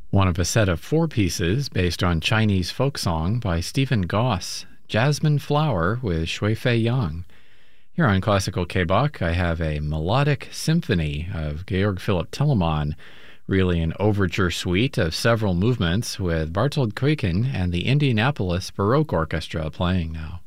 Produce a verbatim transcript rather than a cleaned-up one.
One of a set of four pieces based on Chinese folk song by Stephen Goss, Jasmine Flower with Shui Fei Yang. Here on Classical K-Bach, I have a melodic symphony of Georg Philipp Telemann, really an overture suite of several movements with Bartold Kuiken and the Indianapolis Baroque Orchestra playing now.